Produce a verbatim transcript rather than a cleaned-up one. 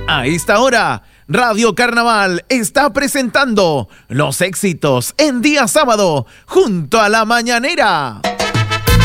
A esta hora, Radio Carnaval está presentando los éxitos en día sábado junto a la mañanera.